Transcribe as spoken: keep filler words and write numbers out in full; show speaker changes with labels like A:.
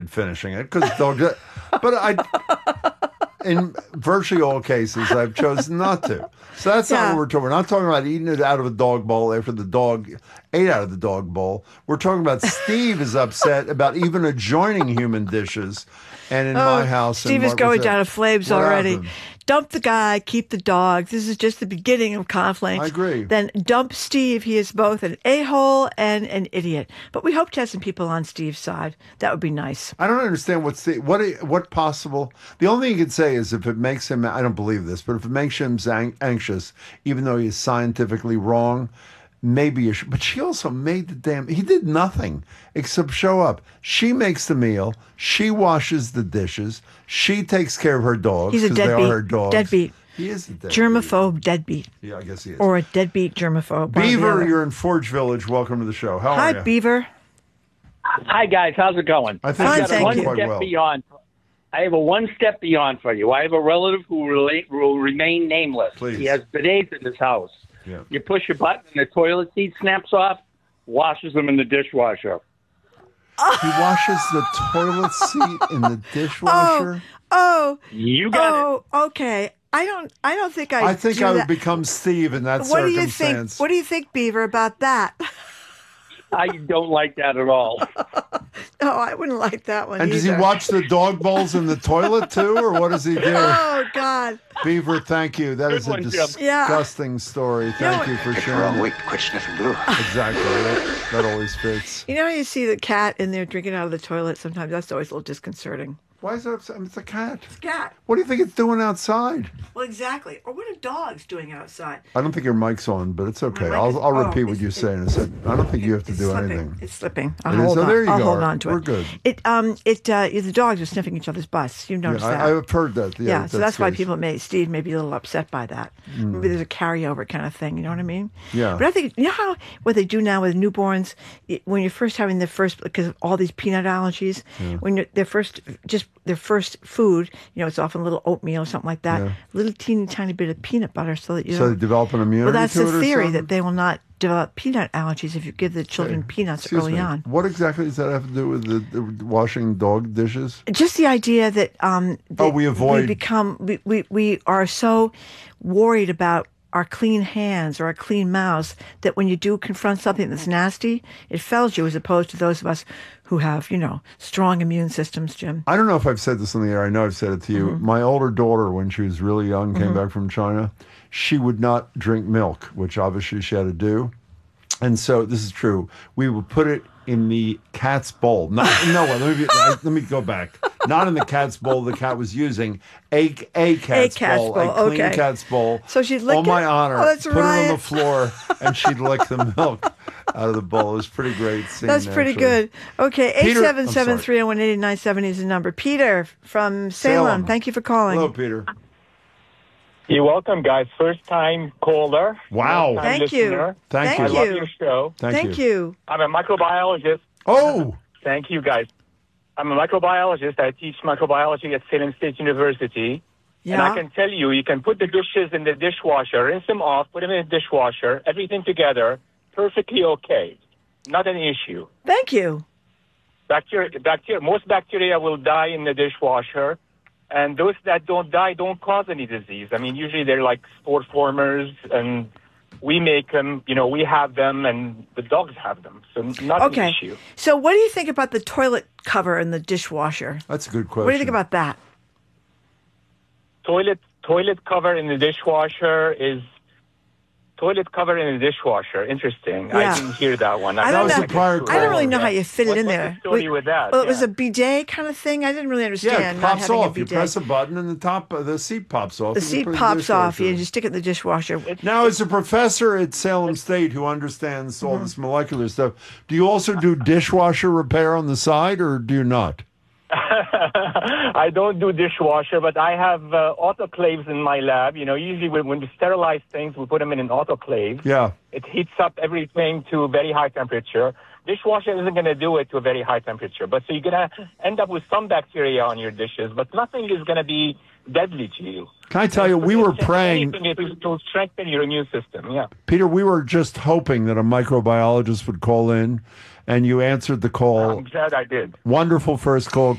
A: finishing it because dogs. But I, in virtually all cases, I've chosen not to. So that's
B: Yeah.
A: not what we're talking. We're not talking about eating it out of a dog bowl after the dog ate out of the dog bowl. We're talking about Steve is upset about even adjoining human dishes. And in my house,
B: Oh, Steve
A: and
B: is
A: what was
B: going
A: it?
B: down to flames
A: What
B: already.
A: happened?
B: Dump the guy, keep the dog. This is just the beginning of conflict.
A: I agree.
B: Then dump Steve. He is both an a-hole and an idiot. But we hope to have some people on Steve's side. That would be nice.
A: I don't understand what's the, what what possible. The only thing you could say is if it makes him. I don't believe this, but if it makes him ang- anxious, even though he's scientifically wrong, maybe you should. But she also made the damn. He did nothing except show up. She makes the meal. She washes the dishes. She takes care of her dogs.
B: He's a
A: 'cause they are
B: deadbeat.
A: her dogs.
B: Deadbeat.
A: He is a deadbeat.
B: Germaphobe deadbeat.
A: Yeah, I guess he is.
B: Or a deadbeat germaphobe. one or the
A: Beaver,
B: other.
A: you're in Forge Village. Welcome to the show. How
B: Hi,
A: are you?
B: Beaver.
C: Hi, guys. How's it going?
A: I think
B: Fine,
A: it's
B: thank
A: going
B: you.
C: one
A: quite
C: step
A: well.
C: beyond. I have a one step beyond for you. I have a relative who relate, will remain nameless.
A: Please.
C: He has bidets in his house.
A: Yeah.
C: You push a button and the toilet seat snaps off, washes them in the dishwasher.
A: He washes the toilet seat in the dishwasher.
B: Oh,
C: You got it.
B: oh, okay. I don't. I don't think I.
A: I think
B: do
A: I would
B: that.
A: become Steve in that
B: What do you think?
A: circumstance.
B: What do you think, Beaver, about that?
C: I don't like that at all.
B: Oh, I wouldn't like that one.
A: And does he
B: either.
A: watch the dog bowls in the toilet too, or what does he do?
B: Oh God.
A: Beaver, thank you. That
C: Good
A: is a
C: one, Jim.
A: disgusting story. Thank
B: know,
A: you for
D: Wrong
A: sharing it.
D: week, quit sniffing glue.
A: Exactly. That, that always fits.
B: You know how you see the cat in there drinking out of the toilet sometimes? That's always a little disconcerting.
A: Why is that upset? It's a cat.
B: Cat.
A: What do you think it's doing outside?
B: Well, exactly. Or what are dogs doing outside?
A: I don't think your mic's on, but it's okay.
B: mic
A: I'll,
B: is-
A: I'll
B: oh,
A: repeat what
B: it's-
A: you say in a second. I don't think you have to
B: It's
A: do
B: slipping.
A: anything.
B: It's slipping. I'll
A: It is?
B: hold
A: Oh,
B: on.
A: there you
B: I'll
A: go.
B: hold on to it.
A: We're good.
B: It um it uh the dogs are sniffing each other's butts. You've
A: Yeah,
B: noticed
A: I,
B: that.
A: I've heard that. Yeah,
B: Yeah, so that's why
A: good.
B: people may Steve may be a little upset by that. Maybe there's a carryover kind of thing. You know what I mean?
A: Mm. Yeah.
B: But I think you know how what they do now with newborns it- when you're first having their first because of all these peanut allergies. When you're, their first just their first food, you know, it's often a little oatmeal or something like that.
A: Yeah.
B: A little teeny tiny bit of peanut butter so that you
A: So
B: don't.
A: they develop an immunity
B: Well, that's
A: to
B: the
A: it or
B: theory
A: something?
B: that they will not develop peanut allergies if you give the children peanuts
A: Excuse
B: early
A: me.
B: on.
A: What exactly does that have to do with the, the washing dog dishes?
B: Just the idea that um that
A: Oh, we avoid-
B: we become we, we, we are so worried about our clean hands or our clean mouths that when you do confront something that's nasty, it fells you as opposed to those of us who have, you know, strong immune systems, Jim.
A: I don't know if I've said this on the air. I know I've said it to you.
B: Mm-hmm.
A: My older daughter, when she was really young, came back from China. She would not drink milk, which obviously she had to do. And so this is true. We would put it in the cat's bowl. Not, no, let me, let me go back. Not in the cat's bowl the cat was using. A, a cat's,
B: cat's
A: bowl.
B: bowl,
A: A clean
B: okay.
A: cat's bowl.
B: So she'd lick
A: on my
B: it?
A: honor.
B: Oh, that's
A: put it on
B: right.
A: the floor, and she'd lick the milk out of the bowl. It was pretty great scene.
B: That's pretty
A: actually.
B: good. Okay, eight
A: Peter-
B: seven
A: I'm
B: seven
A: sorry.
B: three zero one eight nine seven is the number. Peter from Salem.
A: Salem.
B: Thank you for calling.
A: Hello, Peter.
E: You're welcome, guys. First time caller.
A: Wow.
E: Long-time
B: Thank you.
E: listener.
A: Thank
B: Thank
A: you.
E: I
B: you.
E: love your show.
A: Thank,
B: Thank
A: you.
B: you.
E: I'm a microbiologist.
A: Oh,
E: Thank you, guys. I'm a microbiologist. I teach microbiology at Salem State University.
B: Yeah.
E: And I can tell you, you can put the dishes in the dishwasher, rinse them off, put them in the dishwasher, everything together, perfectly okay. Not an issue.
B: Thank you.
E: Bacteria, bacteria, most bacteria will die in the dishwasher, and those that don't die don't cause any disease. I mean, usually they're like spore formers, and we make them, you know, we have them, and the dogs have them. So not
B: Okay.
E: an issue.
B: So what do you think about the toilet cover in the dishwasher?
A: that's a good question.
B: What do you think about that?
E: Toilet toilet cover in the dishwasher is toilet cover in the dishwasher. Interesting.
B: Yeah.
E: I didn't hear that one.
B: I
E: thought
B: don't
E: it
B: know.
E: like a
A: prior
E: screw.
B: I don't really know
E: Yeah.
B: how you fit
E: What-
B: it in
E: what's
B: there.
E: the story
B: Wait,
E: with that?
B: Well, it was
E: Yeah.
B: a bidet kind of thing. I didn't really
A: Yeah,
B: understand.
A: it
B: not
A: pops
B: having
A: off.
B: a
A: You
B: bidet.
A: press a button and the top, uh, the seat pops off.
B: the
A: and you
B: seat
A: put it in
B: pops off.
A: dishwasher.
B: You just stick it in the dishwasher.
A: Now, as a professor at Salem State who understands all
B: Mm-hmm.
A: this molecular stuff, do you also do dishwasher repair on the side, or do you not?
E: I don't do dishwasher, but I have uh, autoclaves in my lab. You know, usually when, when we sterilize things, we put them in an autoclave.
A: Yeah.
E: It heats up everything to very high temperature. dishwasher isn't going to do it to a very high temperature. But so you're going to end up with some bacteria on your dishes, but nothing is going to be deadly to you.
A: Can I tell you, we were praying.
E: Anything it will strengthen your immune system, yeah.
A: Peter, we were just hoping that a microbiologist would call in, and you answered the call.
E: I'm glad I did.
A: Wonderful first call.